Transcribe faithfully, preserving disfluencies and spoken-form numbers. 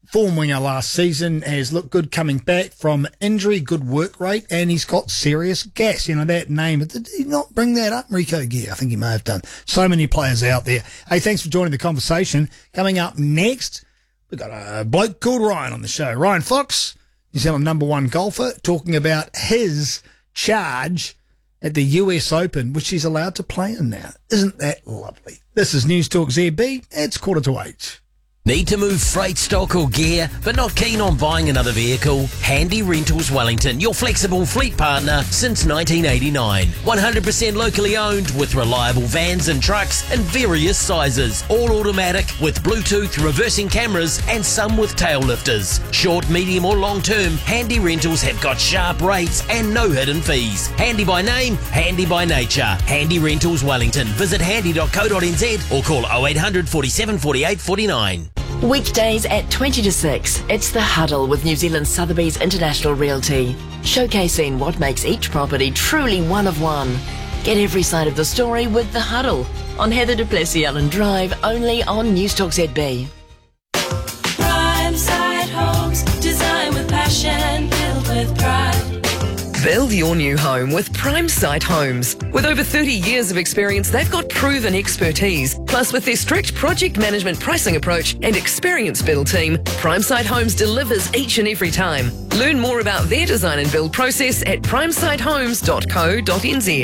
Form winger last season, has looked good coming back from injury, good work rate, and he's got serious gas. You know, that name, did he not bring that up? Rico Gear, I think he may have done. So many players out there. Hey, thanks for joining the conversation. Coming up next, we've got a bloke called Ryan on the show. Ryan Fox, New Zealand number one golfer, talking about his charge at the U S Open, which he's allowed to play in now. Isn't that lovely? This is News Talk Z B. It's quarter to eight. Need to move freight, stock or gear, but not keen on buying another vehicle? Handy Rentals Wellington, your flexible fleet partner since nineteen eighty-nine. one hundred percent locally owned with reliable vans and trucks in various sizes. All automatic with Bluetooth reversing cameras and some with tail lifters. Short, medium or long term, Handy Rentals have got sharp rates and no hidden fees. Handy by name, handy by nature. Handy Rentals Wellington. Visit handy dot co dot n z or call oh eight hundred, forty-seven, forty-eight, forty-nine. Weekdays at twenty to six, it's The Huddle with New Zealand Sotheby's International Realty, showcasing what makes each property truly one of one. Get every side of the story with The Huddle on Heather du Plessis-Allen Drive, only on News Talk Z B. Prime Side Homes, design with passion, built with pride. Build your new home with Prime Site Homes. With over thirty years of experience, they've got proven expertise. Plus, with their strict project management pricing approach and experienced build team, Prime Site Homes delivers each and every time. Learn more about their design and build process at prime site homes dot co dot n z.